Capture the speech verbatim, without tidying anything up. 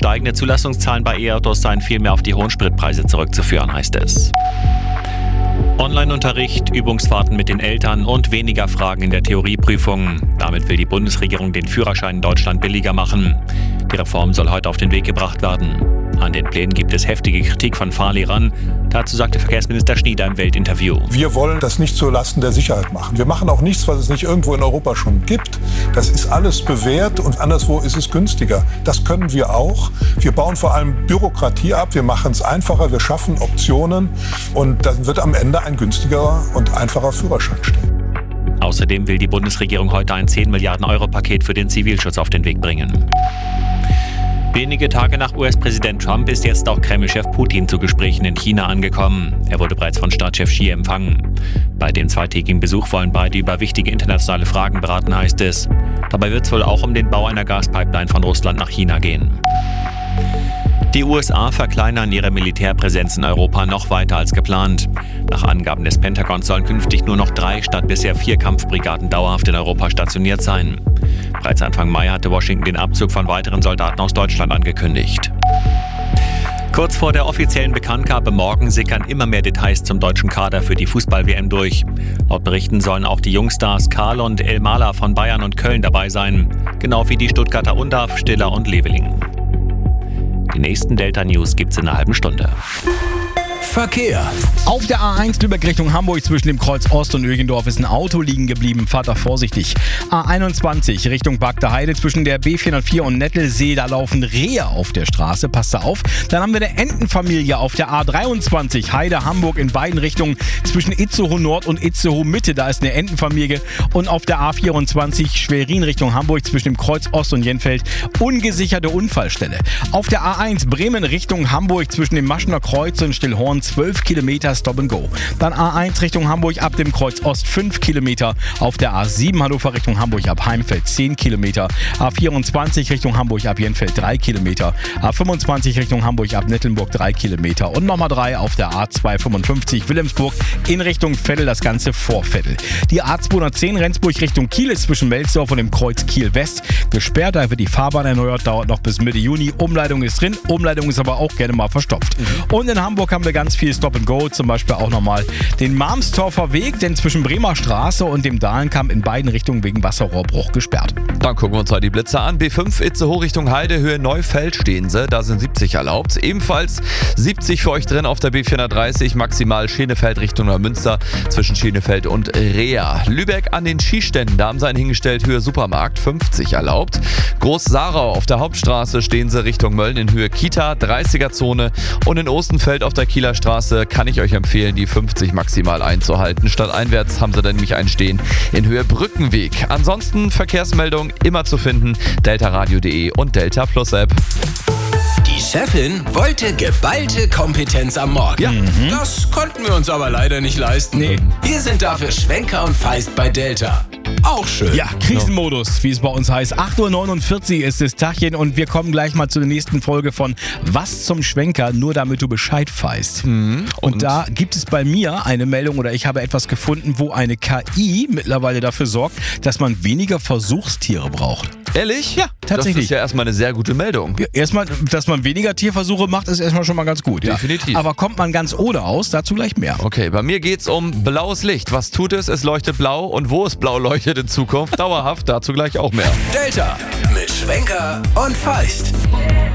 Steigende Zulassungszahlen bei E-Autos seien vielmehr auf die hohen Spritpreise zurückzuführen, heißt es. Online-Unterricht, Übungsfahrten mit den Eltern und weniger Fragen in der Theorieprüfung. Damit will die Bundesregierung den Führerschein in Deutschland billiger machen. Die Reform soll heute auf den Weg gebracht werden. An den Plänen gibt es heftige Kritik von Fahrlehrern. Dazu sagte Verkehrsminister Schnieder im Weltinterview. Wir wollen das nicht zulasten der Sicherheit machen. Wir machen auch nichts, was es nicht irgendwo in Europa schon gibt. Das ist alles bewährt und anderswo ist es günstiger. Das können wir auch. Wir bauen vor allem Bürokratie ab. Wir machen es einfacher. Wir schaffen Optionen. Und dann wird am Ende ein günstigerer und einfacher Führerschein stehen. Außerdem will die Bundesregierung heute ein zehn Milliarden Euro Paket für den Zivilschutz auf den Weg bringen. Wenige Tage nach U S-Präsident Trump ist jetzt auch Kreml-Chef Putin zu Gesprächen in China angekommen. Er wurde bereits von Staatschef Xi empfangen. Bei dem zweitägigen Besuch wollen beide über wichtige internationale Fragen beraten, heißt es. Dabei wird es wohl auch um den Bau einer Gaspipeline von Russland nach China gehen. Die U S A verkleinern ihre Militärpräsenz in Europa noch weiter als geplant. Nach Angaben des Pentagons sollen künftig nur noch drei statt bisher vier Kampfbrigaden dauerhaft in Europa stationiert sein. Bereits Anfang Mai hatte Washington den Abzug von weiteren Soldaten aus Deutschland angekündigt. Kurz vor der offiziellen Bekanntgabe morgen sickern immer mehr Details zum deutschen Kader für die Fußball-W M durch. Laut Berichten sollen auch die Jungstars Karl und Elmalah von Bayern und Köln dabei sein. Genau wie die Stuttgarter Undav, Stiller und Leveling. Die nächsten Delta-News gibt's in einer halben Stunde. Verkehr. Auf der A eins Lübeck Richtung Hamburg zwischen dem Kreuz Ost und Ögendorf ist ein Auto liegen geblieben. Fahrt da vorsichtig. A einundzwanzig Richtung Bagda Heide zwischen der B vierhundertvier und Nettelsee. Da laufen Rehe auf der Straße. Passt da auf. Dann haben wir eine Entenfamilie auf der A dreiundzwanzig Heide Hamburg in beiden Richtungen zwischen Itzehoe Nord und Itzehoe Mitte. Da ist eine Entenfamilie. Und auf der A vierundzwanzig Schwerin Richtung Hamburg zwischen dem Kreuz Ost und Jenfeld ungesicherte Unfallstelle. Auf der A eins Bremen Richtung Hamburg zwischen dem Maschener Kreuz und Stillhorn zwölf Kilometer Stop and Go. Dann A eins Richtung Hamburg ab dem Kreuz Ost fünf Kilometer. Auf der A sieben Hannover Richtung Hamburg ab Heimfeld zehn Kilometer. A vierundzwanzig Richtung Hamburg ab Jenfeld drei Kilometer. A fünfundzwanzig Richtung Hamburg ab Nettelnburg drei Kilometer. Und nochmal drei auf der A zweihundertfünfundfünfzig Wilhelmsburg in Richtung Veddel, das Ganze vor Veddel. Die A zweihundertzehn Rendsburg Richtung Kiel ist zwischen Melsdorf und dem Kreuz Kiel West gesperrt. Da wird die Fahrbahn erneuert, dauert noch bis Mitte Juni. Umleitung ist drin, Umleitung ist aber auch gerne mal verstopft. Mhm. Und in Hamburg haben wir ganz viel Stop and Go, zum Beispiel auch nochmal den Malmstorfer Weg, denn zwischen Bremer Straße und dem Dahlenkamp in beiden Richtungen wegen Wasserrohrbruch gesperrt. Dann gucken wir uns heute die Blitze an. B fünf Itzehoe Richtung Heide, Höhe Neufeld stehen sie, da sind siebzig erlaubt. Ebenfalls siebzig für euch drin auf der B vierhundertdreißig, maximal Schenefeld Richtung Neumünster zwischen Schenefeld und Rea. Lübeck an den Skiständen, da haben sie einen hingestellt, Höhe Supermarkt, fünfzig erlaubt. Groß-Sarau auf der Hauptstraße stehen sie Richtung Mölln in Höhe Kita, dreißiger Zone und in Ostenfeld auf der Kieler Straße kann ich euch empfehlen, die fünfzig maximal einzuhalten. Stadteinwärts haben sie dann nämlich einen stehen in Höhe Brückenweg. Ansonsten Verkehrsmeldung immer zu finden, deltaradio punkt de und Delta Plus App. Die Chefin wollte geballte Kompetenz am Morgen. Ja. Mhm. Das konnten wir uns aber leider nicht leisten. Nee. Wir sind dafür Schwenker und Feist bei Delta. Auch schön. Ja, Krisenmodus, wie es bei uns heißt. acht Uhr neunundvierzig ist das Tachchen und wir kommen gleich mal zur nächsten Folge von Was zum Schwenker, nur damit du Bescheid weißt. Mhm. Und, und da gibt es bei mir eine Meldung oder ich habe etwas gefunden, wo eine K I mittlerweile dafür sorgt, dass man weniger Versuchstiere braucht. Ehrlich? Ja, tatsächlich. Das ist ja erstmal eine sehr gute Meldung. Ja, erstmal, dass man weniger Tierversuche macht, ist erstmal schon mal ganz gut. Definitiv. Ja. Aber kommt man ganz ohne aus, dazu gleich mehr. Okay, bei mir geht's um blaues Licht. Was tut es? Es leuchtet blau. Und wo es blau leuchtet in Zukunft? Dauerhaft, dazu gleich auch mehr. Delta mit Schwenker und Feist.